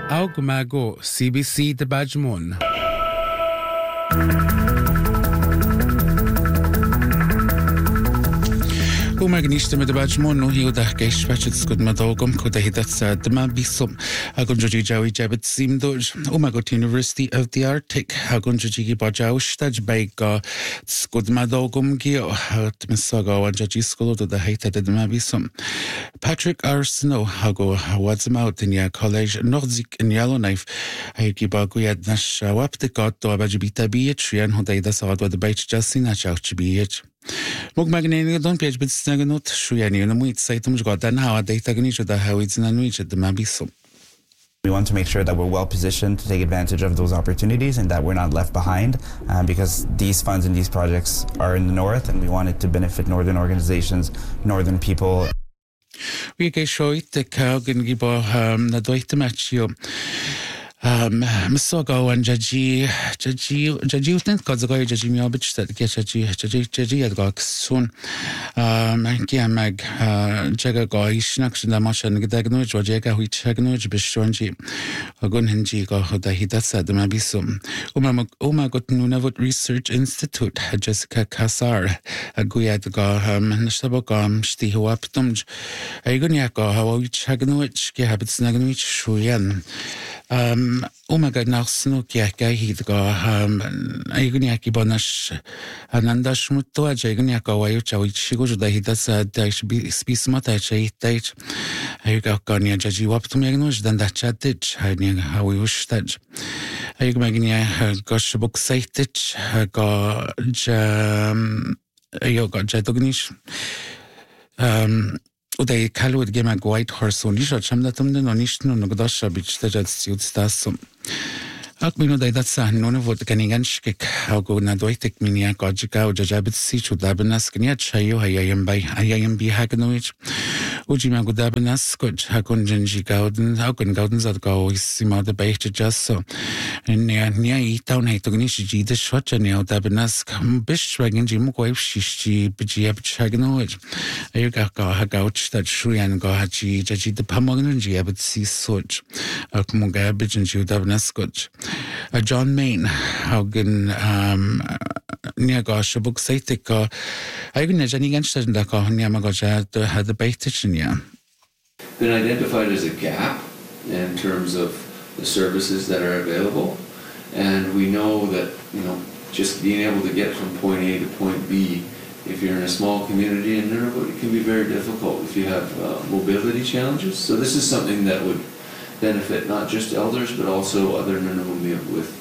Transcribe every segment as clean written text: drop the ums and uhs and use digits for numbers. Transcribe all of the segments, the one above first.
Augmago, CBC de Bajmon. Magniste med Bajmon no hiu da geis patchets good madogum could he that's the man be some Agunjoji Jawi Jabit Simdoj Umagot University of the Arctic Agunjoji Bajaushtaj Baga Skud Madogum Gio Misaga Wajaji School to the height at the Mabisum Patrick Arsenault Hago what's him out in your college Nordic in Yellowknife Aikibaguad Nash Wapte got to Abajibita Beach and Hodeda saw what the bait just in a church beach. Mog magnénia don page bit snaganot shuyani na muit saitum got dan how they taganish the how it's in reach at the mabiso. We want to make sure that we're well positioned to take advantage of those opportunities and that we're not left behind because these funds and these projects are in the north and we want it to benefit northern organizations, northern people. We get show it the Kaugan Gibo na doite matchio. Misogo and Jaji Utent got the guy Jaji Miobich that gets Jaji at Gok soon. Kiamag Jaga Goy Snacks and the Mashan Gadagnoj or Jaga which Hagnoj Bishonji Gunhenji go the Hidas at the Mabisum. Uma got Nunavut Research Institute, Jessica Kassar, a Guyad go Nastabogam, Stihuaptumj, Agoniaco, how which Hagnoj, Gahabits Nagnich Shuyan. Umaga Narsnukia Hidga, Aguniaki Bonash, Anandash Mutua, Jaguniaka, Wayucha, which she goes to the Hidas, Dash Bismata, Date, Ayugania, Jaji Waptumagnush, then that chat ditch, hiding how we wish that. Ayugmagnia, gosh, book site ditch, go Jadognish. Uday Kalwood game a white horse on Lisha Chamdatum no Nishno no Godasha bitch that suits Tasum. Akmino that's a none of what Ganiganshik, how go Nadoitic Minia Gojika, Jajabit Sichu Dabanas, Gania Chayo, I am by IMB Haganovich, Ujima Gudabanas, Scotch Hakunjanji Gauden, Hagun Gaudens at go is Sima the Bay just so. And near Town Hatognishi, the shot and now Dabanas, Bishwagan Jimquay, Shishi, Bijiab Chaganovich. Ayuka Hagouch that Shuyan Gohachi, Jaji the Pamagan Jiabit Sea Soch, Akmugabich and Judabanas Scotch. John Main, Haugen Niagosh, book Saitika, I can Jenny Genston, the Yamagoja had the Baitichinia. Been identified as a gap in terms of the services that are available, and we know that, just being able to get from point A to point B, if you're in a small community in Nunavut, it can be very difficult if you have mobility challenges. So this is something that would benefit not just elders but also other Nunavut with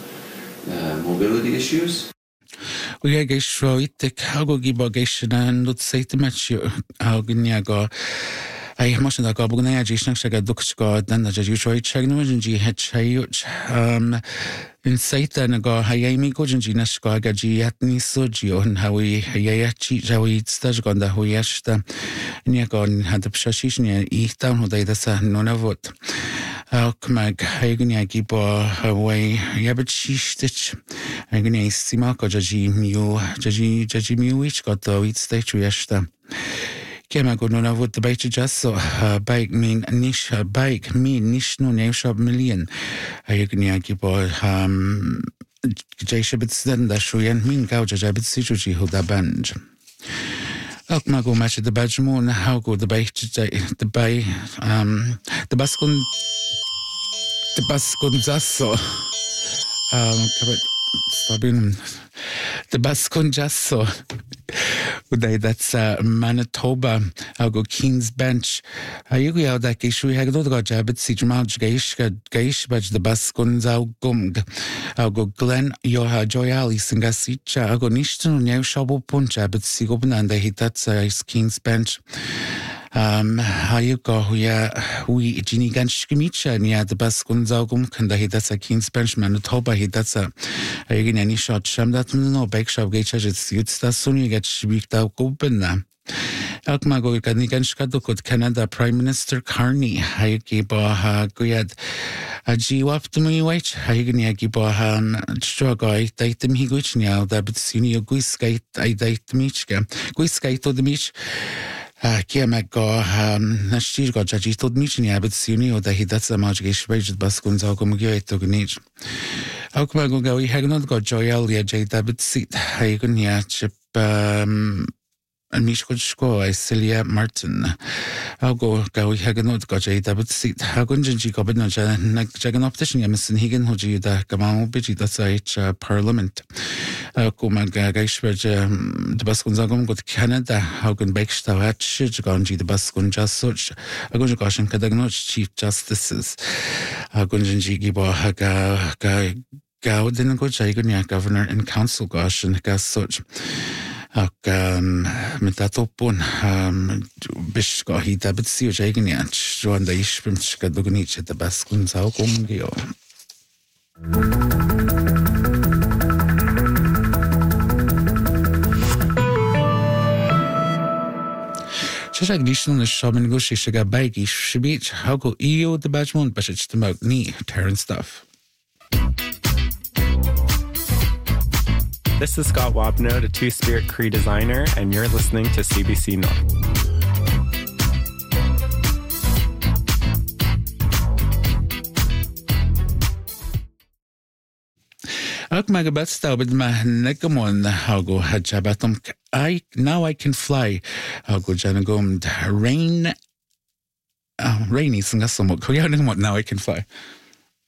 mobility issues. We get show it the Kago Gibogation and not say to match you Augniago. I must not go Bugnaya Shaga Duxco, then the Jesuit Chagnoji had Chayuch in Satan go Hayami Gojinjina Gaji Yatni Sojio and how we Hayachi Jawi Stajgon the Huyashta Niagon had the Shashishin eat down who they the San Nunavut. Alkmag Haguniaki bo away Yabachistich Aguni Simako Jaji Miu which got the wheat state Yashta. Kemago Nunavut the bait just so bike mean niche bike mean niche no name shop million. Ayugniaki bo Jashabits then the Shuyan mean gouge Jabit Situji who the band. Alkmago match the Bajmon, how go the bait the bay the Bascon. The Basconjasso. The Basconjasso. That's Manitoba. I'll go King's Bench. I go out that issue. I go to Jabit Sijmaj Gaish, but the Basconzau Gumg. I'll go Glen Yoha Joyali Singasicha. I'll go Nishton New Shabo Punjabit Sigobin and the Hitats King's Bench. Hayuko, we Ginny Ganshkimicha near the Baskunzagum, and the Hidasa King's Bench, Manitoba, Hidasa. Again, any shot, Shamdat, no bake shop, Gacha, it's Yutsta, soon you get Shbikta Gubena. Alkmago Ganiganshkadukut, Canada Prime Minister Carney, Hayukiba, Guyad. Ajiwap to me, white, Haginiakibohan, Strogoi, Daitem Higuich now, that Senior Guiskite, I date Michka, Guiskite to the Mich. Kia meg go na stír go judge tod mission abit siuni o da hi dat sa maj gish bejt bas kun za go mugyo eto gnij. Ak ma go gawi hagnod go joyal ya jay dabit sit hay gun ya chip an mis go sko ai Celia Martin. I'll go haganod go jay dabit sit hagun jinji go bid na jagan opposition ya misin higan hoji da gamal biji da sa parliament. Go mag gaish bej de bas kun za go Canada hagun beksta hat shij ganji de bas kun just such agun gashin kadagnot chief justices hagun jinji gi bo haga ga din go jay gun ya governor and council gashin gas such. Ac mynd at opwn bys go hi dabyd si o jaigen iach joan da isbym tshkad o gynit da basgwn zaw gomgi o. Shashag nishnun is shaman go shishaga baig ish shibich how go eo the bajmon bashich the mouth ni Terran stuff. This is Scott Wapno, the Two-Spirit Cree designer, and you're listening to CBC North. Ak magabat stabid ma negamon hago hajabatum now I can fly hago janagum rainy singasomok now I can fly.